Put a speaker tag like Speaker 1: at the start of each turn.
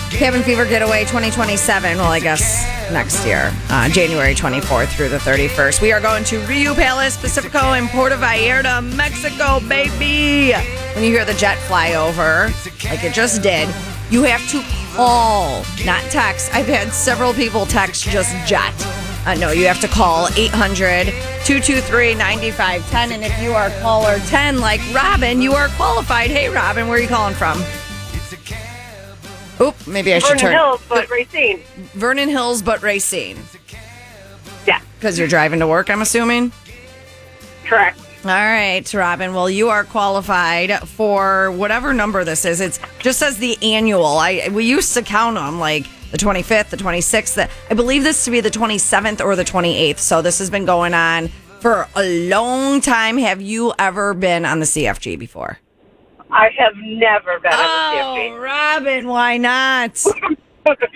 Speaker 1: Cabin Fever Getaway 2027. Well, I guess next year, January 24th through the 31st. We are going to Rio Palace, Pacifico, and Puerto Vallarta, Mexico, baby. When you hear the jet fly over, like it just did, you have to call, not text. I've had several people text just jet. No, you have to call 800-223-9510. And if you are caller 10, like Robin, you are qualified. Hey, Robin, where are you calling from? Oop, maybe I should turn.
Speaker 2: Vernon Hills, but Racine.
Speaker 1: Vernon Hills, but Racine.
Speaker 2: Yeah.
Speaker 1: Because you're driving to work, I'm assuming?
Speaker 2: Correct.
Speaker 1: All right, Robin. Well, you are qualified for whatever number this is. It just says the annual. We used to count them, like the 25th, the 26th. I believe this to be the 27th or the 28th. So this has been going on for a long time. Have you ever been on the CFG before?
Speaker 2: I have never been on the CFG.
Speaker 1: Oh, Robin, why not?